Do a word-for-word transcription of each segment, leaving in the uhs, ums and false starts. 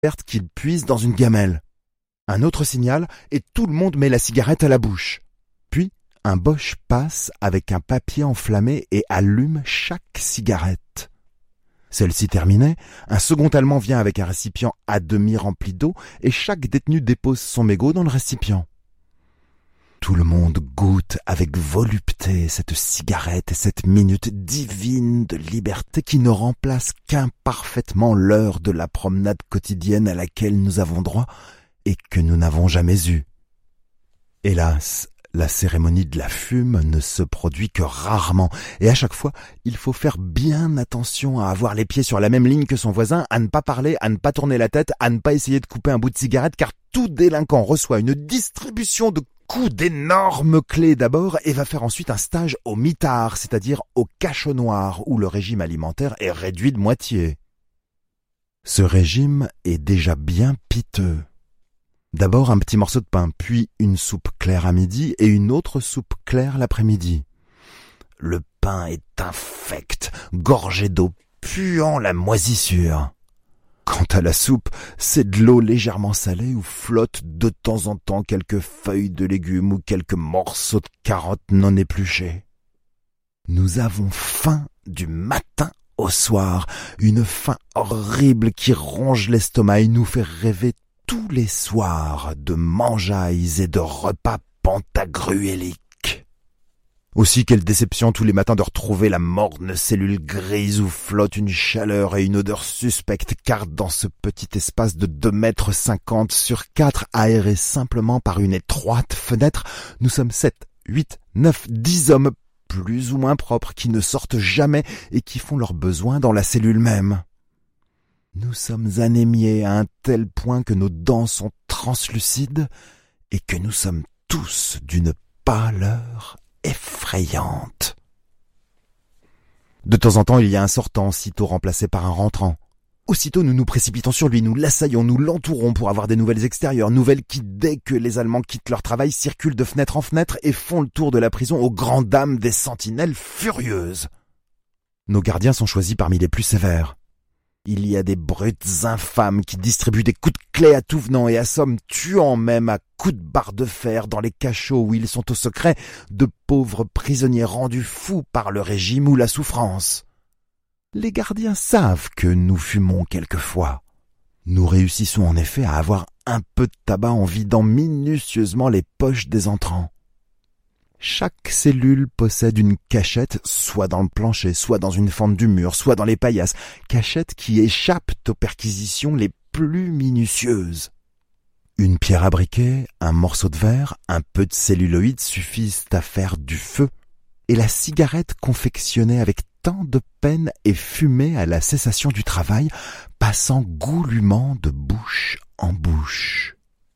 cigarette qu'il puise dans une gamelle. Un autre signal et tout le monde met la cigarette à la bouche. Puis, un Boche passe avec un papier enflammé et allume chaque cigarette. Celle-ci terminée, un second Allemand vient avec un récipient à demi rempli d'eau et chaque détenu dépose son mégot dans le récipient. Tout le monde goûte avec volupté cette cigarette et cette minute divine de liberté qui ne remplace qu'imparfaitement l'heure de la promenade quotidienne à laquelle nous avons droit et que nous n'avons jamais eue. Hélas, la cérémonie de la fume ne se produit que rarement, et à chaque fois, il faut faire bien attention à avoir les pieds sur la même ligne que son voisin, à ne pas parler, à ne pas tourner la tête, à ne pas essayer de couper un bout de cigarette, car tout délinquant reçoit une distribution de coups d'énormes clés d'abord et va faire ensuite un stage au mitard, c'est-à-dire au cachot noir, où le régime alimentaire est réduit de moitié. Ce régime est déjà bien piteux. D'abord un petit morceau de pain, puis une soupe claire à midi et une autre soupe claire l'après-midi. Le pain est infect, gorgé d'eau, puant la moisissure. Quant à la soupe, c'est de l'eau légèrement salée où flottent de temps en temps quelques feuilles de légumes ou quelques morceaux de carottes non épluchés. Nous avons faim du matin au soir, une faim horrible qui ronge l'estomac et nous fait rêver tous les soirs de mangeailles et de repas pantagruéliques. Aussi, quelle déception tous les matins de retrouver la morne cellule grise où flotte une chaleur et une odeur suspecte, car dans ce petit espace de deux mètres cinquante sur quatre, aéré simplement par une étroite fenêtre, nous sommes sept, huit, neuf, dix hommes plus ou moins propres qui ne sortent jamais et qui font leurs besoins dans la cellule même. Nous sommes anémiés à un tel point que nos dents sont translucides et que nous sommes tous d'une pâleur effrayante. De temps en temps, il y a un sortant, sitôt remplacé par un rentrant. Aussitôt, nous nous précipitons sur lui, nous l'assaillons, nous l'entourons pour avoir des nouvelles extérieures, nouvelles qui, dès que les Allemands quittent leur travail, circulent de fenêtre en fenêtre et font le tour de la prison aux grandes dames des sentinelles furieuses. Nos gardiens sont choisis parmi les plus sévères. Il y a des brutes infâmes qui distribuent des coups de clé à tout venant et assomment, tuant même à coups de barre de fer dans les cachots où ils sont au secret, de pauvres prisonniers rendus fous par le régime ou la souffrance. Les gardiens savent que nous fumons quelquefois. Nous réussissons en effet à avoir un peu de tabac en vidant minutieusement les poches des entrants. Chaque cellule possède une cachette, soit dans le plancher, soit dans une fente du mur, soit dans les paillasses, cachette qui échappe aux perquisitions les plus minutieuses. Une pierre à briquet, un morceau de verre, un peu de celluloïd suffisent à faire du feu, et la cigarette confectionnée avec tant de peine et fumée à la cessation du travail, passant goulûment de bouche en bouche.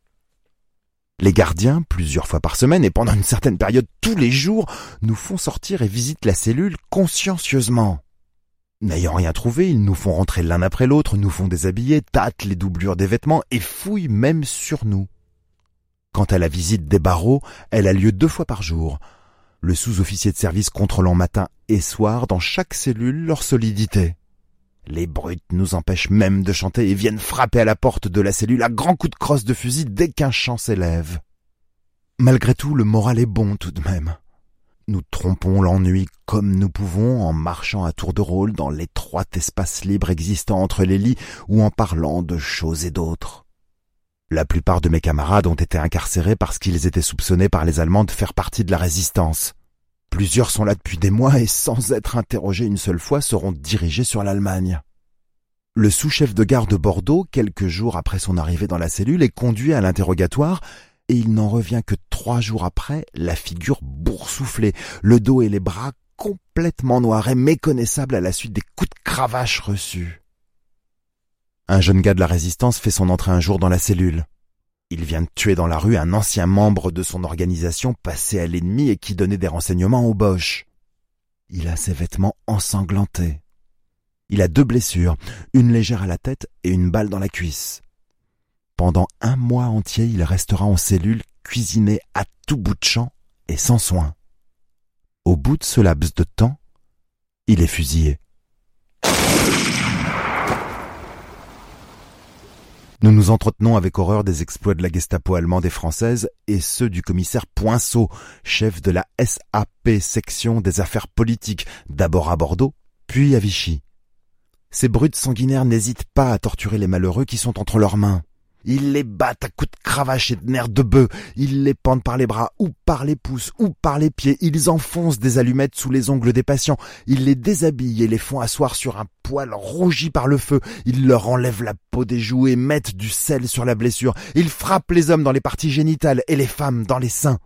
Les gardiens, plusieurs fois par semaine et pendant une certaine période tous les jours, nous font sortir et visitent la cellule consciencieusement. N'ayant rien trouvé, ils nous font rentrer l'un après l'autre, nous font déshabiller, tâtent les doublures des vêtements et fouillent même sur nous. Quant à la visite des barreaux, elle a lieu deux fois par jour. Le sous-officier de service contrôlant matin et soir dans chaque cellule leur solidité. Les brutes nous empêchent même de chanter et viennent frapper à la porte de la cellule à grands coups de crosse de fusil dès qu'un chant s'élève. Malgré tout, le moral est bon tout de même. Nous trompons l'ennui comme nous pouvons en marchant à tour de rôle dans l'étroit espace libre existant entre les lits ou en parlant de choses et d'autres. La plupart de mes camarades ont été incarcérés parce qu'ils étaient soupçonnés par les Allemands de faire partie de la résistance. Plusieurs sont là depuis des mois et sans être interrogés une seule fois seront dirigés sur l'Allemagne. Le sous-chef de gare de Bordeaux, quelques jours après son arrivée dans la cellule, est conduit à l'interrogatoire et il n'en revient que trois jours après, la figure boursouflée, le dos et les bras complètement noirs et méconnaissables à la suite des coups de cravache reçus. Un jeune gars de la résistance fait son entrée un jour dans la cellule. Il vient de tuer dans la rue un ancien membre de son organisation passé à l'ennemi et qui donnait des renseignements aux Boches. Il a ses vêtements ensanglantés. Il a deux blessures, une légère à la tête et une balle dans la cuisse. Pendant un mois entier, il restera en cellule, cuisiné à tout bout de champ et sans soin. Au bout de ce laps de temps, il est fusillé. Nous nous entretenons avec horreur des exploits de la Gestapo allemande et française et ceux du commissaire Poinceau, chef de la S A P section des affaires politiques, d'abord à Bordeaux, puis à Vichy. Ces brutes sanguinaires n'hésitent pas à torturer les malheureux qui sont entre leurs mains. Ils les battent à coups de cravache et de nerfs de bœuf, ils les pendent par les bras ou par les pouces ou par les pieds, ils enfoncent des allumettes sous les ongles des patients, ils les déshabillent et les font asseoir sur un poêle rougi par le feu, ils leur enlèvent la peau des joues et mettent du sel sur la blessure, ils frappent les hommes dans les parties génitales et les femmes dans les seins.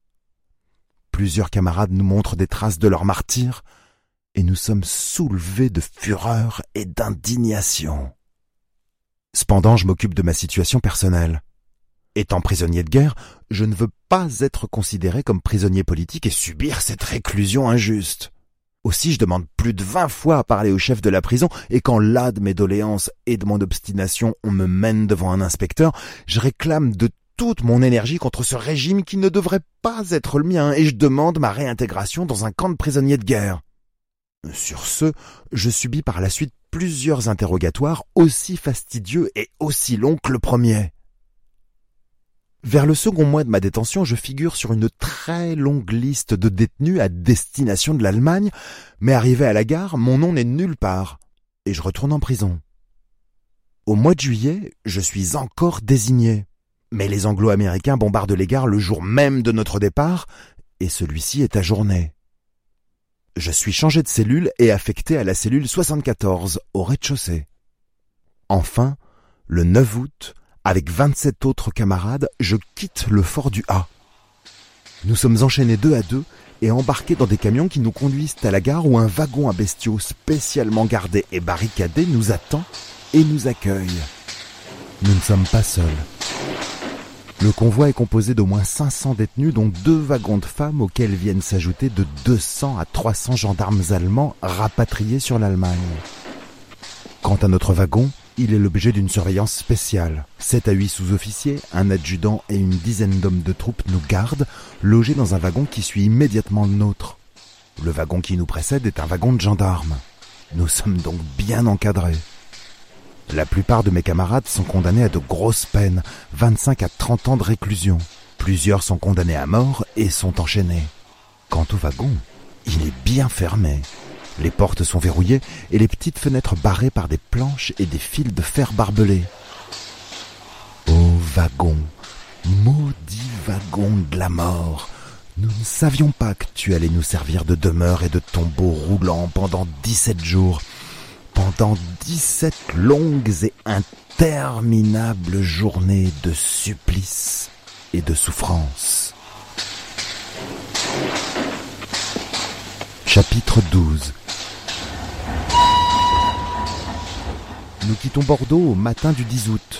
Plusieurs camarades nous montrent des traces de leur martyre et nous sommes soulevés de fureur et d'indignation. Cependant, je m'occupe de ma situation personnelle. Étant prisonnier de guerre, je ne veux pas être considéré comme prisonnier politique et subir cette réclusion injuste. Aussi, je demande plus de vingt fois à parler au chef de la prison, et quand là de mes doléances et de mon obstination, on me mène devant un inspecteur, je réclame de toute mon énergie contre ce régime qui ne devrait pas être le mien, et je demande ma réintégration dans un camp de prisonniers de guerre. Sur ce, je subis par la suite plusieurs interrogatoires aussi fastidieux et aussi longs que le premier. Vers le second mois de ma détention, je figure sur une très longue liste de détenus à destination de l'Allemagne, mais arrivé à la gare, mon nom n'est nulle part, et je retourne en prison. Au mois de juillet, je suis encore désigné, mais les Anglo-Américains bombardent les gares le jour même de notre départ, et celui-ci est ajourné. Je suis changé de cellule et affecté à la cellule soixante-quatorze, au rez-de-chaussée. Enfin, le neuf août, avec vingt-sept autres camarades, je quitte le fort du A. Nous sommes enchaînés deux à deux et embarqués dans des camions qui nous conduisent à la gare où un wagon à bestiaux spécialement gardé et barricadé nous attend et nous accueille. Nous ne sommes pas seuls. Le convoi est composé d'au moins cinq cents détenus, dont deux wagons de femmes auxquels viennent s'ajouter de deux cents à trois cents gendarmes allemands rapatriés sur l'Allemagne. Quant à notre wagon, il est l'objet d'une surveillance spéciale. Sept à huit sous-officiers, un adjudant et une dizaine d'hommes de troupes nous gardent, logés dans un wagon qui suit immédiatement le nôtre. Le wagon qui nous précède est un wagon de gendarmes. Nous sommes donc bien encadrés. La plupart de mes camarades sont condamnés à de grosses peines, vingt-cinq à trente ans de réclusion. Plusieurs sont condamnés à mort et sont enchaînés. Quant au wagon, il est bien fermé. Les portes sont verrouillées et les petites fenêtres barrées par des planches et des fils de fer barbelés. Ô wagon, maudit wagon de la mort, nous ne savions pas que tu allais nous servir de demeure et de tombeau roulant pendant dix-sept jours. Pendant dix-sept longues et interminables journées de supplice et de souffrance. Chapitre douze. Nous quittons Bordeaux au matin du dix août.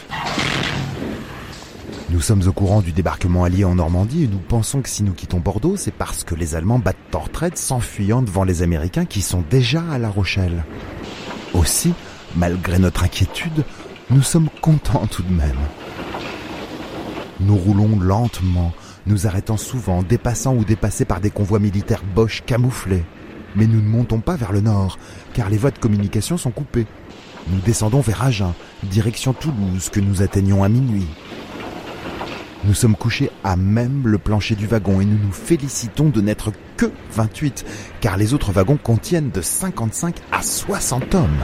Nous sommes au courant du débarquement allié en Normandie et nous pensons que si nous quittons Bordeaux, c'est parce que les Allemands battent en retraite, s'enfuyant devant les Américains qui sont déjà à La Rochelle. Aussi, malgré notre inquiétude, nous sommes contents tout de même. Nous roulons lentement, nous arrêtant souvent, dépassant ou dépassés par des convois militaires Boche camouflés. Mais nous ne montons pas vers le nord, car les voies de communication sont coupées. Nous descendons vers Agen, direction Toulouse, que nous atteignons à minuit. Nous sommes couchés à même le plancher du wagon et nous nous félicitons de n'être que vingt-huit, car les autres wagons contiennent de cinquante-cinq à soixante hommes.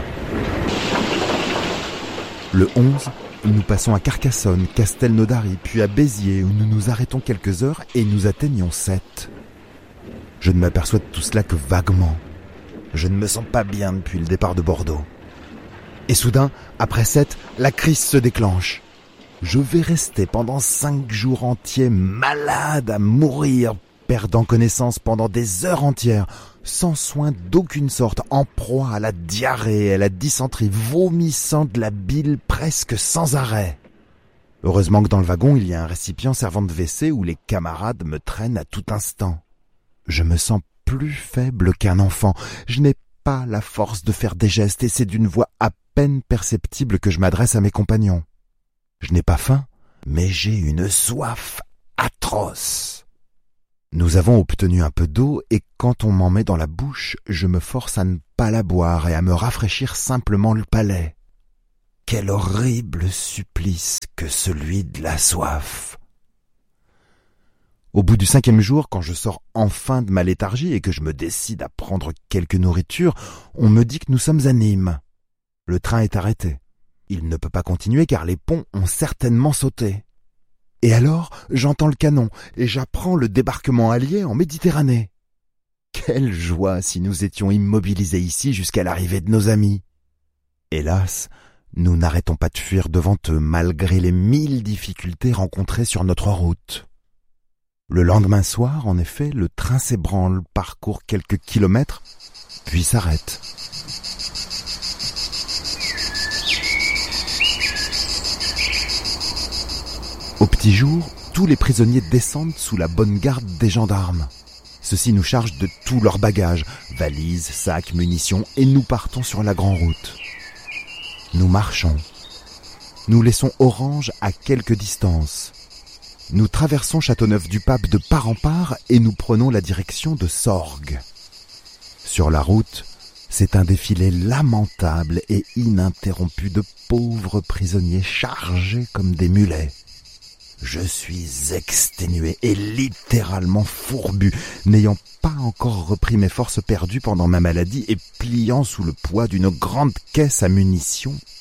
Le onze, nous passons à Carcassonne, Castelnaudary, puis à Béziers, où nous nous arrêtons quelques heures et nous atteignons Sète. Je ne m'aperçois de tout cela que vaguement. Je ne me sens pas bien depuis le départ de Bordeaux. Et soudain, après Sète, la crise se déclenche. Je vais rester pendant cinq jours entiers malade à mourir, perdant connaissance pendant des heures entières, sans soin d'aucune sorte, en proie à la diarrhée et à la dysenterie, vomissant de la bile presque sans arrêt. Heureusement que dans le wagon, il y a un récipient servant de W C où les camarades me traînent à tout instant. Je me sens plus faible qu'un enfant. Je n'ai pas la force de faire des gestes et c'est d'une voix à peine perceptible que je m'adresse à mes compagnons. Je n'ai pas faim, mais j'ai une soif atroce. Nous avons obtenu un peu d'eau et quand on m'en met dans la bouche, je me force à ne pas la boire et à me rafraîchir simplement le palais. quel horrible supplice que celui de la soif. Au bout du cinquième jour, quand je sors enfin de ma léthargie et que je me décide à prendre quelque nourriture, on me dit que nous sommes à Nîmes. Le train est arrêté. Il ne peut pas continuer car les ponts ont certainement sauté. Et alors, j'entends le canon et j'apprends le débarquement allié en Méditerranée. Quelle joie si nous étions immobilisés ici jusqu'à l'arrivée de nos amis. Hélas, nous n'arrêtons pas de fuir devant eux malgré les mille difficultés rencontrées sur notre route. Le lendemain soir, en effet, le train s'ébranle, parcourt quelques kilomètres, puis s'arrête. Au petit jour, tous les prisonniers descendent sous la bonne garde des gendarmes. Ceux-ci nous chargent de tous leurs bagages, valises, sacs, munitions, et nous partons sur la grande route. Nous marchons. Nous laissons Orange à quelque distance. Nous traversons Châteauneuf-du-Pape de part en part et nous prenons la direction de Sorgues. Sur la route, c'est un défilé lamentable et ininterrompu de pauvres prisonniers chargés comme des mulets. Je suis exténué et littéralement fourbu, n'ayant pas encore repris mes forces perdues pendant ma maladie et pliant sous le poids d'une grande caisse à munitions